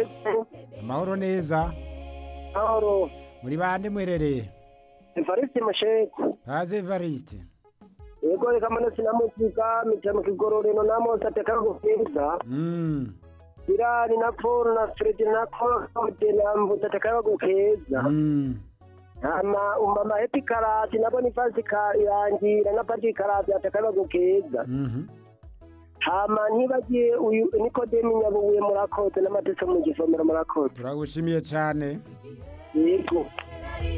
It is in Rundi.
mwese amahoro neza mahoro muri bande mwerereye Evariste Masheko kaze Evariste yego reka mbona sinamuzika mitamo kigororeno namo sateka gufeza Irani na Paul na Fred na Claude na Mbuta takaba gukeza ama umama Happy Karate na Boniface yangira na Patrick Karate atakaba gukeza hama ntibagiye uyu Nikodemi Nyabuye murakoze n'amateso mu gisomero murakoze turagushimiye cyane yego